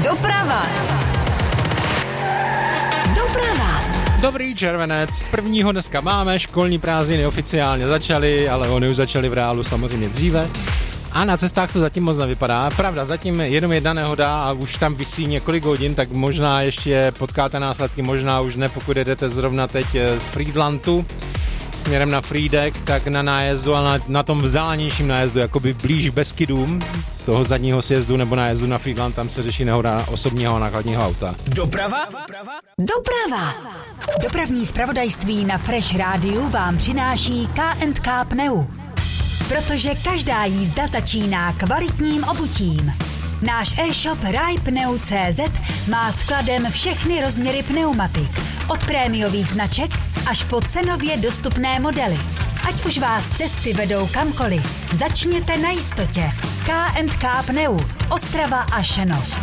Doprava. Dobrý červenec, prvního dneska máme, školní prázdniny oficiálně začaly, ale oni už začaly v reálu samozřejmě dříve. A na cestách to zatím moc nevypadá. Pravda, zatím jenom jedna nehoda a už tam visí několik hodin, tak možná ještě potkáte následky, možná už ne, pokud jedete zrovna teď z Frýdlantu směrem na Frýdek, tak na nájezdu a na tom vzdálenějším nájezdu, jakoby blíž Beskydům, z toho zadního sjezdu nebo nájezdu na Frýdlant, tam se řeší nehoda osobního a nákladního auta. Doprava. Dopravní zpravodajství na Fresh Rádiu vám přináší K&K Pneu. Protože každá jízda začíná kvalitním obutím. Náš e-shop rajpneu.cz má skladem všechny rozměry pneumatik, od prémiových značek až po cenově dostupné modely. Ať už vás cesty vedou kamkoliv, začněte na jistotě. K&K Pneu, Ostrava a Šenov.